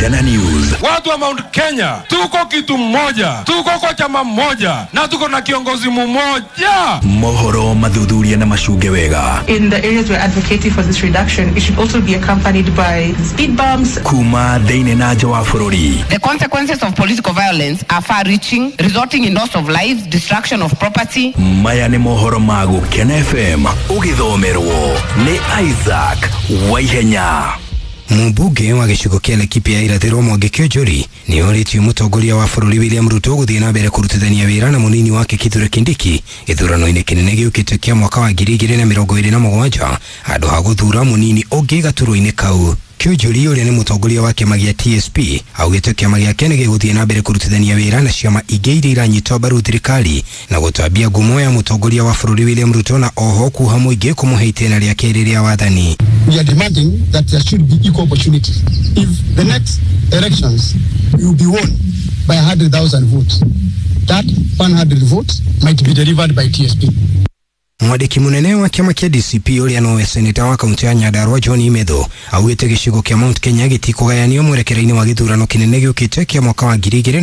Turkana News. Watu wa Mount Kenya, tuko kitu mmoja, tuko kwa chama mmoja, na tuko na kiongozi mmoja. Mohoro madhudhuria na mashuge wega. In the areas we're advocating for this reduction, it should also be accompanied by speed bumps. Kuma deine na jawa furori. The consequences of political violence are far-reaching, resulting in loss of lives, destruction of property. Maya ni mohoro magu Ken FM. Ugithomerwo ni Isaac Waihenya. Mbunge wa gĩcigo kĩa Laikipia Irathĩro Mwangi Kĩonjũri nĩ orĩtio mũtongoria wa bũrũri William Ruto gũthiĩ na mbere kũrutithania wĩra na mũnini wake Kithure Kindiki gĩthurano-inĩ kĩnene gĩũkĩte kĩa mwaka wa 2027 handũ ha gũthura mũnini ũngĩ gaturwa-inĩ kau. Kĩonjũri ũrĩa nĩ mũtongoria wa kĩama gĩa TSP augĩte kĩama gĩake nĩ gĩgũthiĩ na mbere kũrutithania wĩra na ciama ingĩ iria iranyita mbaru thirikari na gũtambia ngumo ya mũtongoria wa bũrũri William Ruto na oho kuha mũingĩ kũmũhe itĩna rĩa kerĩ rĩa wathani. We are demanding that there should be equal opportunity. If the next elections will be won by 100,000 votes, that 100 votes might be delivered by TSP. Mwandiki munene wa kiama kia DCP uria nowe seneta wa kaunti ya Nyandarua John Imedho augite gĩcigo kia Mount Kenya gĩtikũgayanio mwerekera-inĩ wa gĩthurano kĩnene gĩũkĩte kia mwaka wa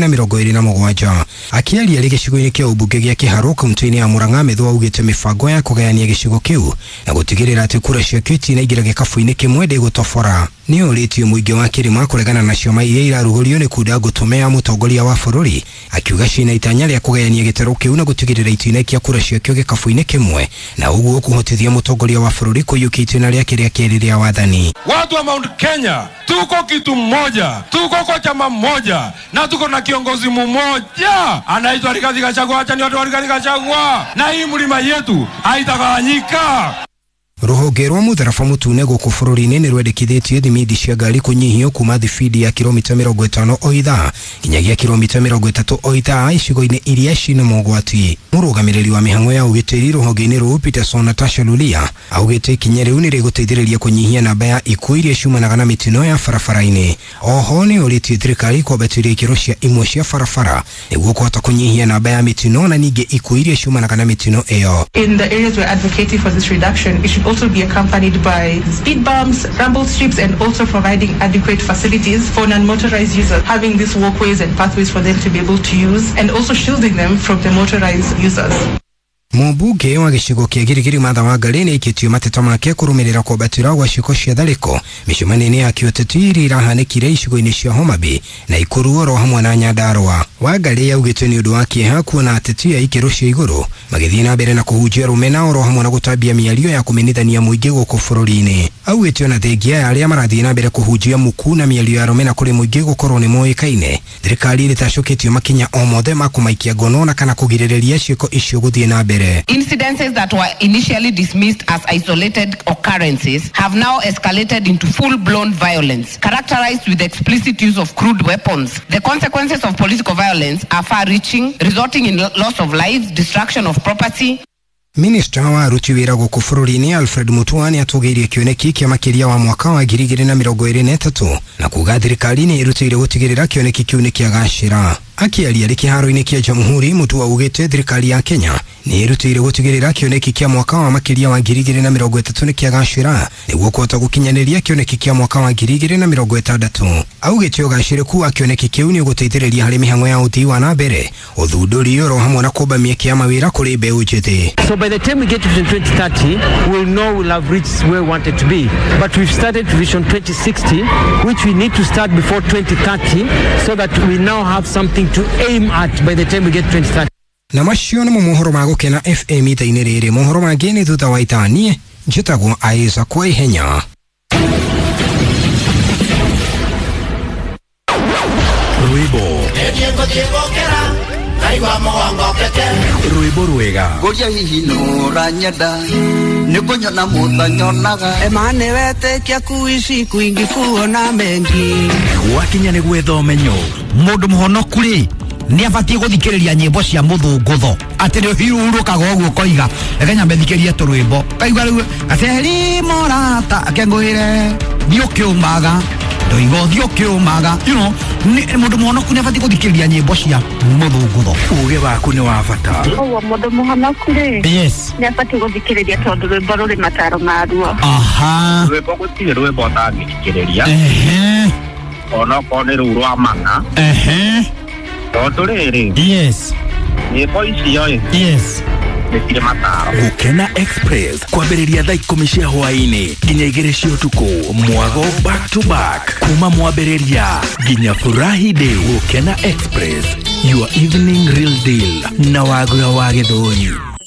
2027. Akiaria gĩcigo-inĩ kia ũmbunge gĩa Kĩharũ kaunti-inĩ ya Murang'a, Imedho augite mibango ya kũgayania gĩcigo kĩu na gũtigĩrĩra atĩ kura ciakĩo itinaingĩra gĩkabũ-inĩ kĩmwe ndĩgũtobora. Nĩ orĩtio mũingĩ wa Kĩrĩma kũregana na ciama iria irarugũrio nĩ kunda ngũtũme ya mũtongoria wa bũrũri, akiuga ciĩna itanya rĩa kũgayania gĩtaro kĩu na gũtigĩrĩra itinaikia kura ciakĩo gĩkabũ-inĩ kĩmwe na uguo kuhotithia mũtongoria wa bũrũri kũiyũkia itĩna rĩake rĩa kerĩ rĩa wathani. Watu wa Mount Kenya, tuko kitu mmoja, tuko kwa chama mmoja, na tuko na kiongozi mmoja anaitwa Rigathi Gachagua. Acha ni watu wa Rigathi Gachagua, na hii mlima yetu haitagawanyika. Rũhonge rwa mũtharaba mũtune gũkũ bũrũri-inĩ nĩ rwendekithĩtie thimindi cia ngari kũnyihio kuma thibindi ya kilomita 50 o ithaa nginyagia kilomita 30 o ithaa icigo-inĩ iria cina mogwati. Mũrũgamĩrĩri wa mĩhang'o ya ũgitĩri rũhonge-inĩ rũu Peterson Natasha Lulia augĩte ikinya rĩu nĩ rĩgũteithĩrĩria kũnyihia namba ya ikuũ iria ciumanaga na mĩtino ya barabara-inĩ. Oho nĩ orĩtie thirikari kwambatĩria ikĩro cia imwe cia barabara nĩguo kũhota kũnyihia namba ya mĩtino na ningĩ ikuũ iria ciumanaga na mĩtino ĩyo. In the areas we're advocating for this reduction, it should also be accompanied by speed bumps, rumble strips, and also providing adequate facilities for non-motorized users, having these walkways and pathways for them to be able to use, and also shielding them from the motorized users. Mũmbunge wa gĩcigo kĩa Girigiri Martha Wangari nĩ aikĩtio mateta make kũrũmĩrĩra kwambatĩra gwa ciĩko cia tharĩko mĩcemanio-inĩ ya kĩũteti iria irahanĩkire icigo-inĩ cia Homa Bay na Ikuru oro hamwe na Nyandarua. Wangari augĩte nĩ ũndũ wa kĩeha kuona ateti a ikĩro cia igũrũ magĩthiĩ na mbere na kũhunjia rũmena oro hamwe na gũtambia mĩario ya kũmenithania mũingĩ gũkũ bũrũri-inĩ. Augĩte ona thengia ya arĩa marathiĩ na mbere kũhunjia muku na mĩario ya rũmena kũrĩ mũingĩ gũkorwo nĩ moĩkaine, thirikari ĩtacũkĩtio makinya o mothe ma kũmaikia ngono na kana kũgirĩrĩria ciĩko icio gũthiĩ na mbere. Incidences that were initially dismissed as isolated occurrences have now escalated into full-blown violence, characterized with explicit use of crude weapons. The consequences of political violence are far-reaching, resulting in loss of lives, destruction of property. Minister wa aruti wĩra gũkũ bũrũri-inĩ Alfred Mutua nĩ atũgĩirie kĩoneki kĩa makĩria wa mwaka wa 2023 na kuga thirikari nĩ ĩrutĩire gũtigĩrĩra kĩoneki kĩu nĩ kĩagacĩra. Akiaria rĩ kĩharo-inĩ kĩa Jamhuri, Mutua augĩte thirikari ya Kenya nĩ ĩrutĩire gũtigĩrĩra kĩoneki kĩa mwaka wa makĩria wa 2030 nĩ kĩagacĩra nĩguo kũhota gũkinyanĩria kĩoneki kĩa mwaka wa 2060. Augĩte ũgacĩrĩku wa kĩoneki kĩu nĩ ũgũteithĩrĩria harĩ mĩhang'o ya ũthii wa na mbere, ũthundũri oro hamwe na kũmba mĩeke ya mawĩra kũrĩ mbeũ njĩthĩ. So by the time we get to Vision 2030, we'll know we'll have reached where we wanted to be. But we've started Vision 2060, which we need to start before 2030, so that we now have something to aim at by the time we get 2030. Na macio nĩ mohoro ma gũkena FM ita-inĩ rĩrĩ. Mohoro mangĩ nĩ thutha wa itani njĩtagwo Isaac Waihenya. Rwĩmbo rwega Goria hihi nũra nyenda nĩkũnyona mũtanyonaga Emane wetĩkia kuici kuingi kuona mengi wakinya nĩ gwetha ũmenyo. Mũndũ mũhonoku rĩ nĩ abatie gũthikĩrĩria nyĩmbo cia mũthũngũtho atĩ nĩ hiurũkaga ũguo koiga ekenya methikĩrie tũrwĩmbo kaigua rĩu gaceri morata akengũire thiũkĩũmaga ndoigo thiũkĩũmaga mũndũ mũhonoku nĩ abatie gũthikĩrĩria nyĩmbo cia mũthũngũtho. Uge waku nĩ wa bata. Ũguo mũndũ mũhonoku rĩ nĩ abatie gũthikĩrĩria tondũ rwĩmbo rũrĩ mataro maruo. Aha rwĩmbo gũtirĩ rwĩmbo ũtangĩthikĩrĩria ono kone rurwa mana tondu riri yes nyimbo icio yes nĩkire mataro Gukena Express kwambĩrĩria thaa 10 cia hwaĩ-inĩ nginya 2 cia ũtukũ mwago back to back kuma mwambĩrĩria nginya furahi day. Gukena Express, your evening real deal na Wagura wa Gĩthũi.